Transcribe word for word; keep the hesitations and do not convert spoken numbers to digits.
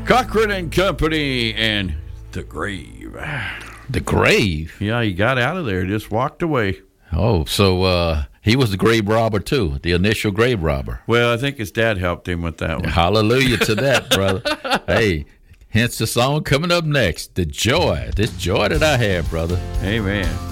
Cochran and Company and The Grave. The Grave? Yeah, he got out of there, just walked away. Oh, so uh, he was the grave robber, too, the initial grave robber. Well, I think his dad helped him with that one. Hallelujah to that, brother. Hey, hence the song coming up next, The Joy, this joy that I have, brother. Amen.